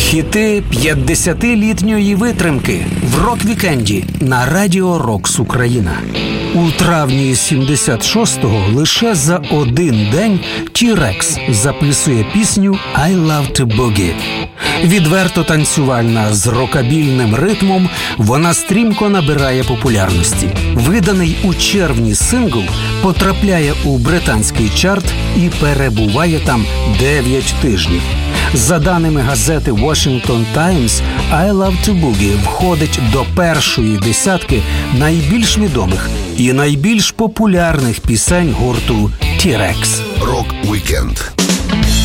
Хіти 50-літньої витримки в рок-вікенді на Радіо Рокс Україна. У травні 76-го лише за один день T-Rex записує пісню «I Love to Boogie». Відверто танцювальна з рокабільним ритмом, вона стрімко набирає популярності. Виданий у червні сингл потрапляє у британський чарт і перебуває там 9 тижнів. За даними газети Washington Times, «I Love to Boogie» входить до першої десятки найбільш відомих і найбільш популярних пісень гурту T-Rex. Рок-вікенд